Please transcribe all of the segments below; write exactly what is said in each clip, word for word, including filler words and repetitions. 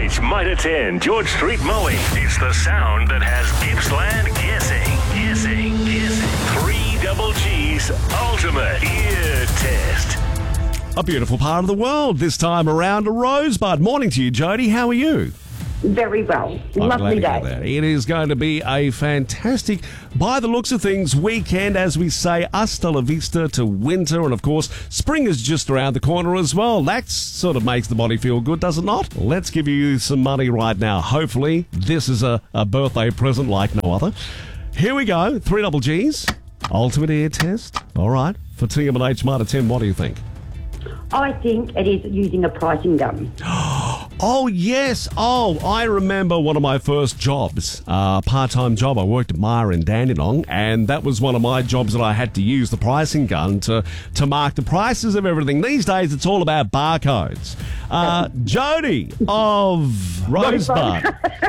H might attend George Street mowing. It's the sound that has Gippsland guessing, guessing, guessing. Three Double G's ultimate ear test. A beautiful part of the world this time around a Rosebud. Morning to you, Jody. How are you? Very well. I'm Lovely glad to hear day. that. It is going to be a fantastic, by the looks of things, weekend, as we say, hasta la vista to winter. And, of course, spring is just around the corner as well. That sort of makes the body feel good, does it not? Let's give you some money right now. Hopefully, this is a, a birthday present like no other. Here we go. Three double G's. Ultimate ear test. All right. For T M and H Might Attend, what do you think? I think it is using a pricing gun. Oh, yes. Oh, I remember one of my first jobs, uh, part-time job. I worked at Myer in Dandenong, and that was one of my jobs that I had to use the pricing gun to, to mark the prices of everything. These days, it's all about barcodes. Uh, Jody of Rosebud.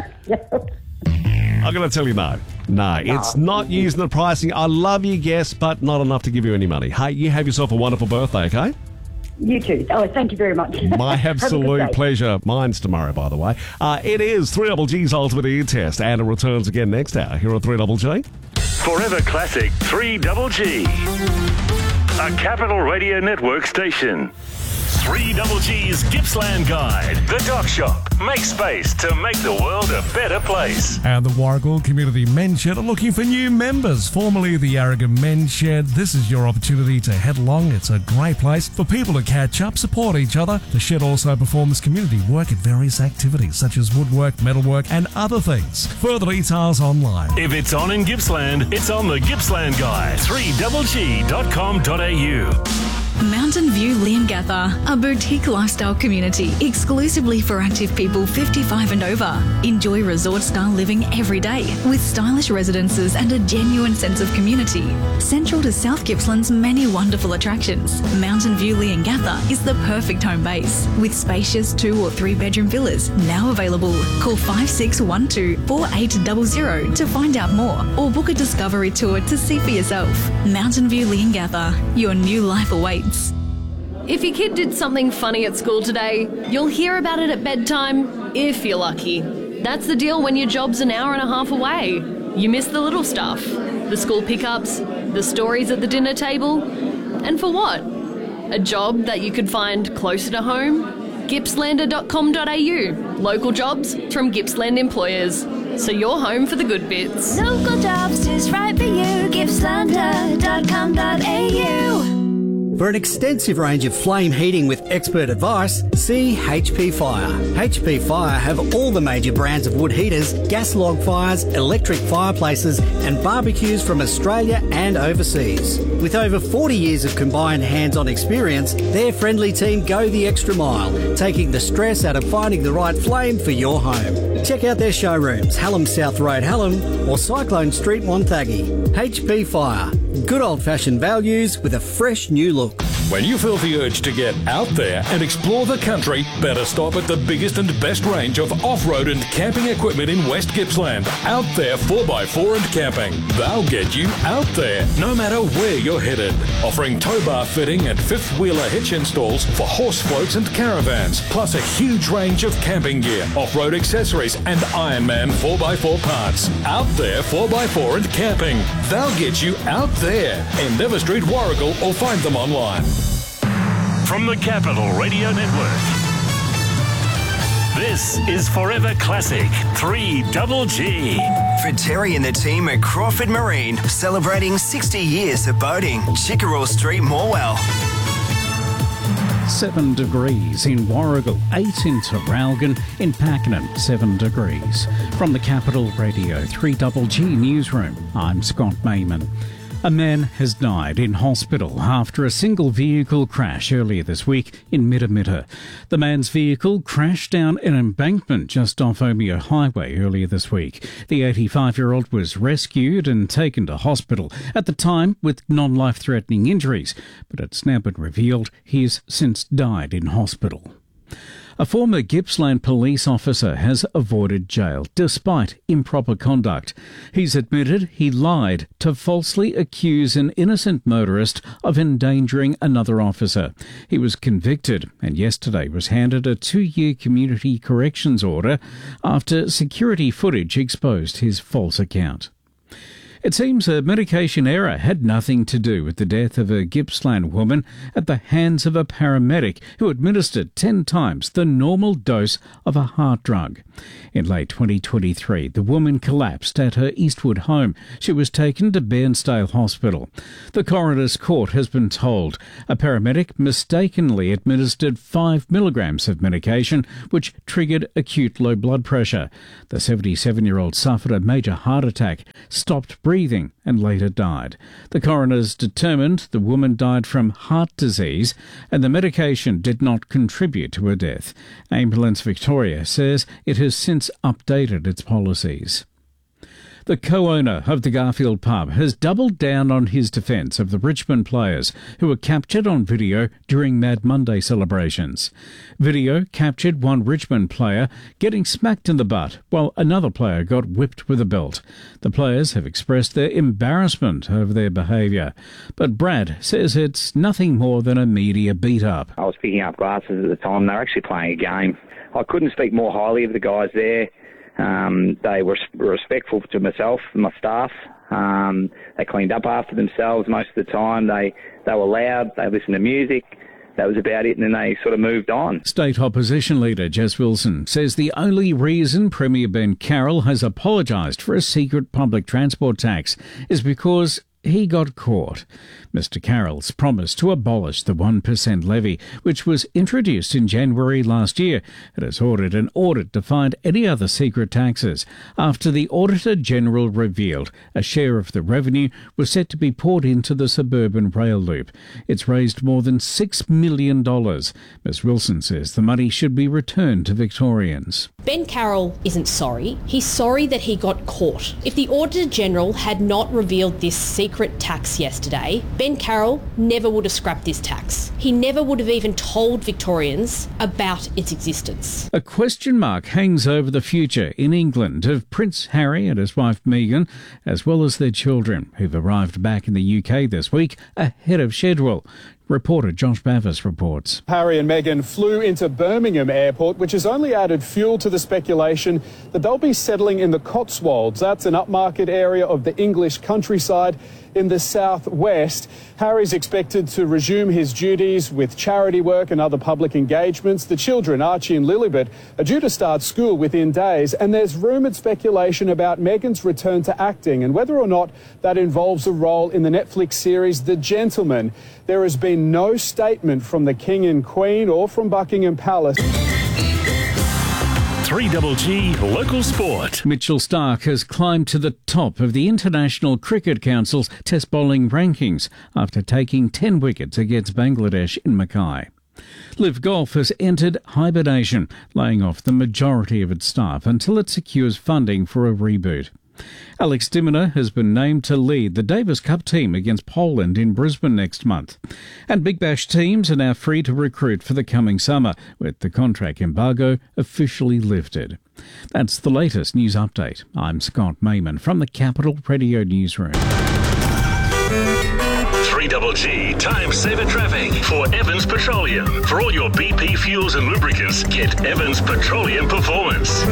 I'm going to tell you no. No, it's not using the pricing. I love your guess, but not enough to give you any money. Hey, you have yourself a wonderful birthday, okay? You too. Oh, thank you very much. My absolute pleasure. Mine's tomorrow, by the way. Uh, it is three double G's Ultimate Ear Test, and it returns again next hour here on three double G. Forever Classic three double G. A Capital Radio Network station. three double G's Gippsland Guide. The Dock Shop. Make space to make the world a better place. And the Warragul Community Men's Shed are looking for new members. Formerly the Yarragon Men's Shed, this is your opportunity to head along. It's a great place for people to catch up, support each other. The shed also performs community work at various activities such as woodwork, metalwork and other things. Further details online. If it's on in Gippsland, it's on the Gippsland Guide. three double G dot com dot a u. Mountain View Leongatha, a boutique lifestyle community exclusively for active people fifty-five and over. Enjoy resort-style living every day with stylish residences and a genuine sense of community. Central to South Gippsland's many wonderful attractions, Mountain View Leongatha is the perfect home base with spacious two or three bedroom villas now available. Call five six one two, four eight zero zero to find out more or book a discovery tour to see for yourself. Mountain View Leongatha, your new life awaits. If your kid did something funny at school today, you'll hear about it at bedtime, if you're lucky. That's the deal when your job's an hour and a half away. You miss the little stuff, the school pickups, the stories at the dinner table. And for what? A job that you could find closer to home? Gippslander dot com dot a u. Local jobs from Gippsland employers. So you're home for the good bits. Local jobs is right for you. Gippslander dot com dot a u. For an extensive range of flame heating with expert advice, see H P Fire. H P Fire have all the major brands of wood heaters, gas log fires, electric fireplaces and barbecues from Australia and overseas. With over forty years of combined hands-on experience, their friendly team go the extra mile, taking the stress out of finding the right flame for your home. Check out their showrooms, Hallam South Road, Hallam or Cyclone Street, Montague. H P Fire. Good old-fashioned values with a fresh new look. When you feel the urge to get out there and explore the country, better stop at the biggest and best range of off-road and camping equipment in West Gippsland. Out There four by four and Camping. They'll get you out there, no matter where you're headed. Offering tow bar fitting and fifth-wheeler hitch installs for horse floats and caravans, plus a huge range of camping gear, off-road accessories and Ironman four by four parts. Out There four by four and Camping. They'll get you out there. Endeavour Street, Warragul, or find them online. From the Capital Radio Network, this is Forever Classic three double G. For Terry and the team at Crawford Marine, celebrating sixty years of boating. Chickerell Street, Morwell. Seven degrees in Warragul, eight in Traralgon, in Pakenham, seven degrees. From the Capital Radio three double G Newsroom, I'm Scott Mayman. A man has died in hospital after a single vehicle crash earlier this week in Middermitter. The man's vehicle crashed down an embankment just off Omeo Highway earlier this week. The eighty-five-year-old was rescued and taken to hospital, at the time with non-life-threatening injuries, but it's now been revealed he's since died in hospital. A former Gippsland police officer has avoided jail despite improper conduct. He's admitted he lied to falsely accuse an innocent motorist of endangering another officer. He was convicted and yesterday was handed a two-year community corrections order after security footage exposed his false account. It seems a medication error had nothing to do with the death of a Gippsland woman at the hands of a paramedic who administered ten times the normal dose of a heart drug. In late twenty twenty-three, the woman collapsed at her Eastwood home. She was taken to Bairnsdale Hospital. The coroner's court has been told a paramedic mistakenly administered five milligrams of medication, which triggered acute low blood pressure. The seventy-seven-year-old suffered a major heart attack, stopped breathing and later died. The coroners determined the woman died from heart disease and the medication did not contribute to her death. Ambulance Victoria says it has since updated its policies. The co-owner of the Garfield pub has doubled down on his defence of the Richmond players who were captured on video during Mad Monday celebrations. Video captured one Richmond player getting smacked in the butt while another player got whipped with a belt. The players have expressed their embarrassment over their behaviour, but Brad says it's nothing more than a media beat-up. I was picking up glasses at the time. They were actually playing a game. I couldn't speak more highly of the guys there. Um, they were respectful to myself and my staff. Um, they cleaned up after themselves most of the time. They they were loud. They listened to music. That was about it, and then they sort of moved on. State Opposition Leader Jess Wilson says the only reason Premier Ben Carroll has apologised for a secret public transport tax is because he got caught. Mister Carroll's promised to abolish the one percent levy, which was introduced in January last year. It has ordered an audit to find any other secret taxes after the Auditor General revealed a share of the revenue was set to be poured into the suburban rail loop. It's raised more than six million dollars. Miz Wilson says the money should be returned to Victorians. Ben Carroll isn't sorry. He's sorry that he got caught. If the Auditor General had not revealed this secret tax yesterday, Ben Carroll never would have scrapped this tax. He never would have even told Victorians about its existence. A question mark hangs over the future in England of Prince Harry and his wife Meghan, as well as their children, who've arrived back in the U K this week ahead of schedule. Reporter Josh Bavis reports. Harry and Meghan flew into Birmingham Airport, which has only added fuel to the speculation that they'll be settling in the Cotswolds. That's an upmarket area of the English countryside in the southwest. Harry's expected to resume his duties with charity work and other public engagements. The children, Archie and Lilibet, are due to start school within days, and there's rumoured speculation about Meghan's return to acting and whether or not that involves a role in the Netflix series The Gentleman. There has been no statement from the King and Queen or from Buckingham Palace. three G G Local Sport. Mitchell Starc has climbed to the top of the International Cricket Council's Test bowling rankings after taking ten wickets against Bangladesh in Mackay. Liv Golf has entered hibernation, laying off the majority of its staff until it secures funding for a reboot. Alex de Minaur has been named to lead the Davis Cup team against Poland in Brisbane next month. And Big Bash teams are now free to recruit for the coming summer, with the contract embargo officially lifted. That's the latest news update. I'm Scott Mayman from the Capital Radio Newsroom. three G G Time Saver Traffic for Evans Petroleum. For all your B P fuels and lubricants, get Evans Petroleum Performance.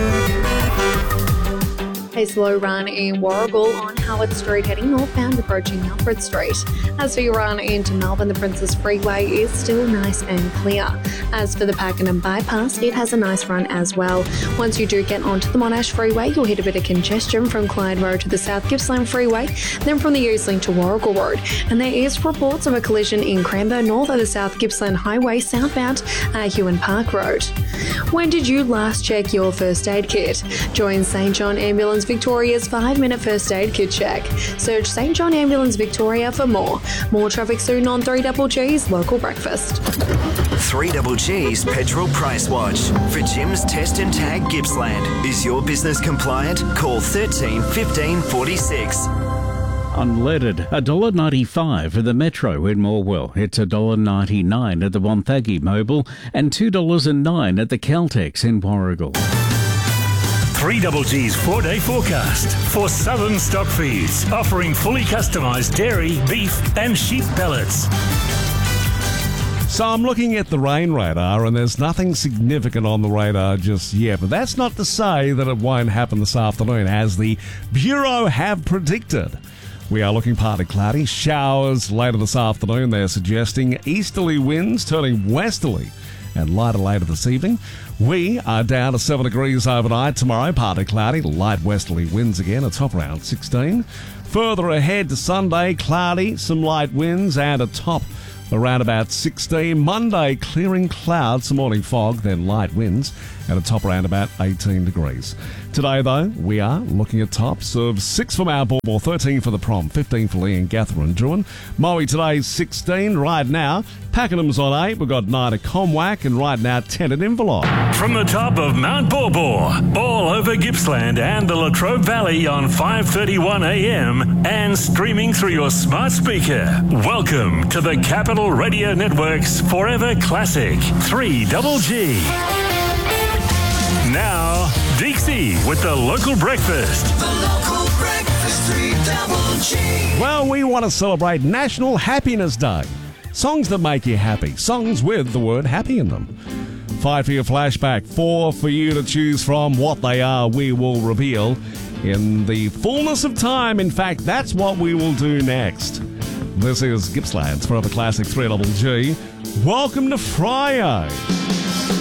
A slow run in Warragul on Howard Street heading northbound approaching Alfred Street. As for your run into Melbourne, the Princess Freeway is still nice and clear. As for the Pakenham Bypass, it has a nice run as well. Once you do get onto the Monash Freeway, you'll hit a bit of congestion from Clyde Road to the South Gippsland Freeway, then from the Usling to Warragul Road. And there is reports of a collision in Cranbourne north of the South Gippsland Highway southbound at Hewan Park Road. When did you last check your first aid kit? Join Saint John Ambulance Victoria's five-minute first aid kit check. Search Saint John Ambulance Victoria for more. More traffic soon on three G G's Local Breakfast. three G G's Petrol Price Watch. For Jim's Test and Tag Gippsland. Is your business compliant? Call thirteen fifteen forty-six. Unleaded, one dollar ninety-five for the Metro in Morwell. It's one dollar ninety-nine at the Wonthaggi Mobile and two dollars nine at the Caltex in Warragul. three Double G's four-day forecast for Southern Stock Feeds, offering fully customised dairy, beef and sheep pellets. So I'm looking at the rain radar and there's nothing significant on the radar just yet. But that's not to say that it won't happen this afternoon, as the Bureau have predicted. We are looking partly cloudy. Showers later this afternoon. They're suggesting easterly winds turning westerly and lighter later this evening. We are down to seven degrees overnight tomorrow. Partly cloudy, light westerly winds again. A top around sixteen. Further ahead to Sunday, cloudy, some light winds and a top around about sixteen. Monday, clearing clouds, some morning fog, then light winds, and a top around about eighteen degrees. Today, though, we are looking at tops of six for Mount Baw, thirteen for the Prom, fifteen for Leongatha and Druin. Moe today, sixteen. Right now, Pakenham's on eight. We've got nine at Comwhack, and right now, ten at Inverloch. From the top of Mount Baw Baw, all over Gippsland and the Latrobe Valley on five thirty-one a m and streaming through your smart speaker. Welcome to the Capital Radio Network's Forever Classic, three Double G. Now, Dixie with the local breakfast. The local breakfast, three Double G. Well, we want to celebrate National Happiness Day. Songs that make you happy. Songs with the word happy in them. Five for your flashback. Four for you to choose from. What they are, we will reveal in the fullness of time. In fact, that's what we will do next. This is Gippsland's Forever Classic three Double G. Welcome to Friday.